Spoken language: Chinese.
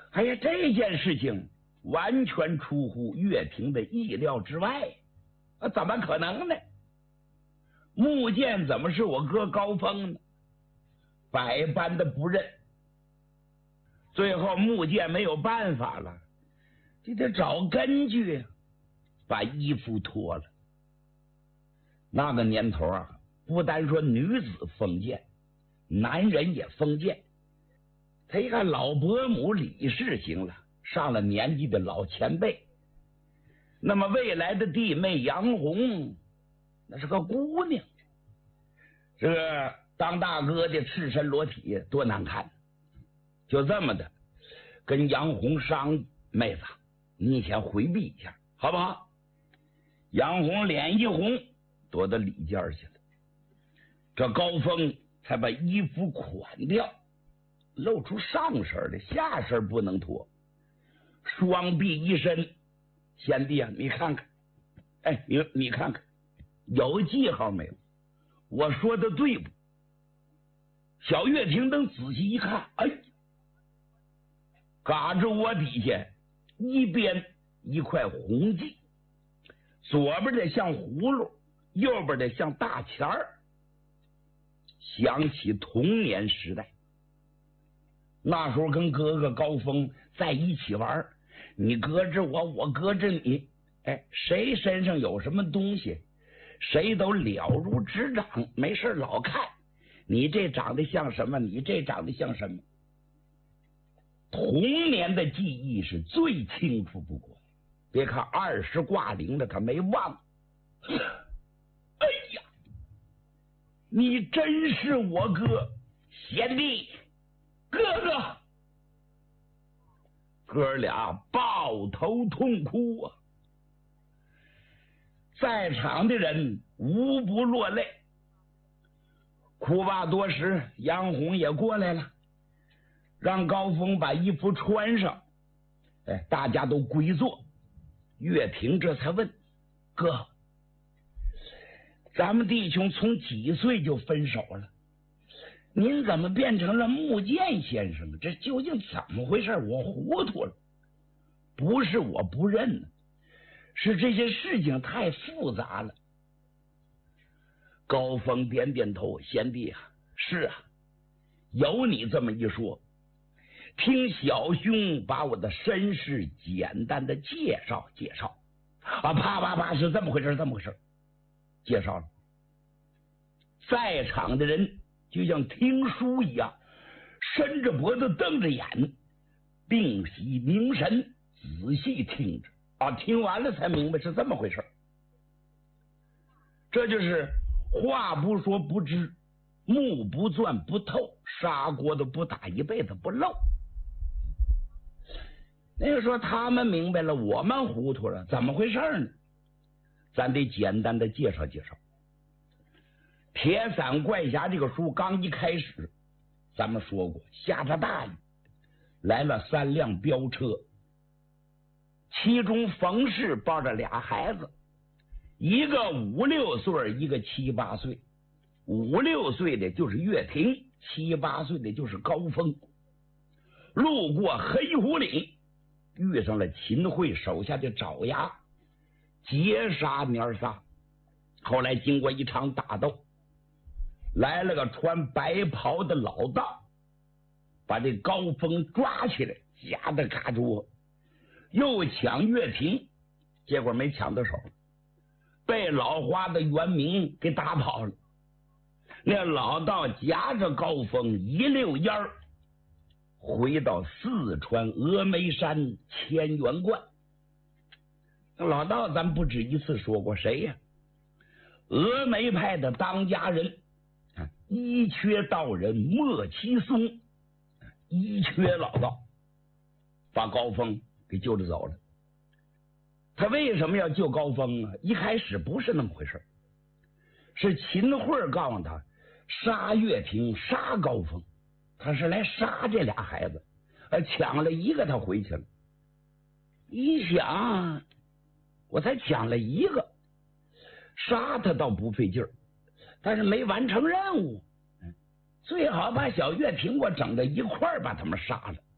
哎呀，这件事情完全出乎岳平的意料之外，怎么可能呢？穆剑怎么是我哥高峰呢？百般的不认。最后穆剑没有办法了，就得找根据，把衣服脱了。那个年头啊，不单说女子封建，男人也封建。他一看老伯母李氏行了，上了年纪的老前辈，那么未来的弟妹杨红那是个姑娘，这个当大哥的赤身裸体多难看。就这么的跟杨红商，妹子你先回避一下好不好？杨红脸一红，躲到里间去了。这高峰才把衣服垮掉，露出上身的，下身不能脱，双臂一伸。贤弟啊，你看看，哎，你看看有记号没有？我说的对不？小岳平等仔细一看，哎，嘎着窝底下一边一块红记，左边的像葫芦，右边的像大钱儿，想起童年时代，那时候跟哥哥高峰在一起玩，你搁着我，我搁着你，哎，谁身上有什么东西，谁都了如指掌，没事老看你这长得像什么，你这长得像什么。童年的记忆是最清楚不过，别看20挂零了，他没忘。哎呀，你真是我哥，贤弟，哥哥！哥俩抱头痛哭啊！在场的人无不落泪。哭罢多时，杨红也过来了，让高峰把衣服穿上。哎，大家都归坐。岳平这才问：哥，咱们弟兄从几岁就分手了？您怎么变成了穆剑先生？这究竟怎么回事？我糊涂了。不是我不认，是这些事情太复杂了。高峰点点头：贤弟啊，是啊，有你这么一说。听小兄把我的身世简单的介绍介绍啊，啪，是这么回事，这么回事。介绍了，在场的人就像听书一样，伸着脖子瞪着眼，屏息凝神，仔细听着啊，听完了才明白是这么回事。这就是话不说不知，目不钻不透，砂锅都不打一辈子不漏。那个说他们明白了，我们糊涂了，怎么回事呢？咱得简单的介绍介绍。铁伞怪侠这个书刚一开始，咱们说过，下着大雨，来了3辆飙车，其中冯氏抱着俩孩子，一个5、6岁，一个7、8岁。5、6岁的就是岳平，7、8岁的就是高峰。路过黑虎岭，遇上了秦桧手下的爪牙，截杀蔫杀。后来经过一场打斗，来了个穿白袍的老道，把这高峰抓起来，夹着嘎住，又抢岳平，结果没抢到手，被老花的袁明给打跑了。那老道夹着高峰一溜烟儿回到四川峨眉山千元观。老道咱不止一次说过，谁呀？峨眉派的当家人，一缺道人莫七松，一缺老道，把高峰给救着走了。他为什么要救高峰啊？一开始不是那么回事，是秦桧告诉他杀岳平杀高峰，他是来杀这俩孩子，抢了一个他回去了。一想，我才抢了一个，杀他倒不费劲儿，但是没完成任务，最好把小岳平给我整到一块儿把他们杀了。